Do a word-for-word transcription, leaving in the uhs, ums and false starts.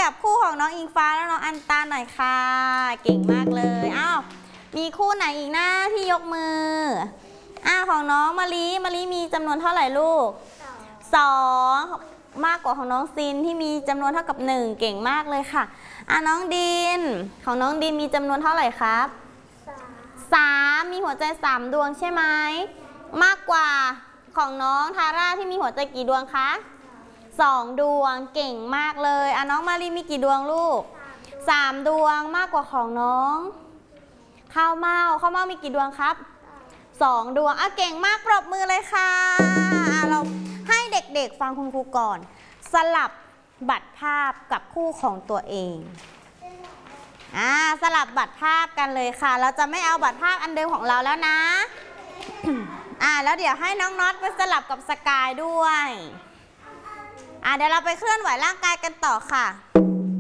จับคู่ของน้องอิงฟ้าและน้องอันตาหน่อยค่ะเก่งมากเลยอ้าวมีคู่ไหนอีกนะที่ยกมืออ้าวของน้องมะลิมะลิมีจำนวนเท่าไหร่ลูกสองมากกว่าของน้องซินที่มีจำนวนเท่ากับหนึ่งเก่งมากเลยค่ะอ่ะน้องดินของน้องดินมีจำนวนเท่าไหร่ครับสามมีหัวใจสามดวงใช่ไหมมากกว่าของน้องทาร่าที่มีหัวใจกี่ดวงคะสองดวงเก่งมากเลยอ่ะน้องมารีมีกี่ดวงลูกสามดวงมากกว่าของน้องข้าวเมาข้าวเมามีกี่ดวงครับสองดวงอ่ะเก่งมากปรบมือเลยค่ะเราให้เด็กๆฟังคุณครูก่อนสลับบัตรภาพกับคู่ของตัวเองอ่าสลับบัตรภาพกันเลยค่ะเราจะไม่เอาบัตรภาพอันเดิมของเราแล้วนะ อ่าแล้วเดี๋ยวให้น้องน็อตไปสลับกับสกายด้วยอ่าเดี๋ยวเราไปเคลื่อนไหวร่างกายกันต่อค่ะ